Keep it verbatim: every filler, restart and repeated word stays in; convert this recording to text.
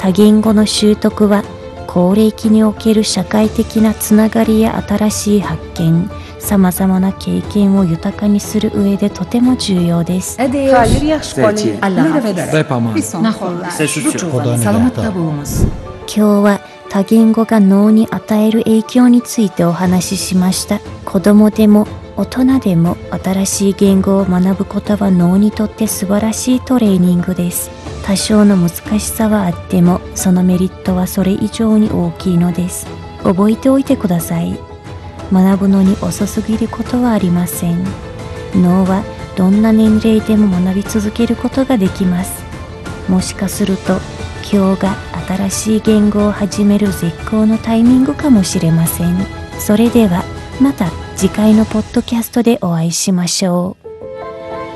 多言語の習得は高齢期における社会的なつながりや新しい発見、さまざまな経験を豊かにする上でとても重要です。今日は多言語が脳に与える影響についてお話ししました。子供でも大人でも新しい言語を学ぶことは脳にとって素晴らしいトレーニングです。多少の難しさはあっても、そのメリットはそれ以上に大きいのです。覚えておいてください。学ぶのに遅すぎることはありません。脳はどんな年齢でも学び続けることができます。もしかすると今日が新しい言語を始める絶好のタイミングかもしれません。それではまた次回のポッドキャストでお会いしましょう。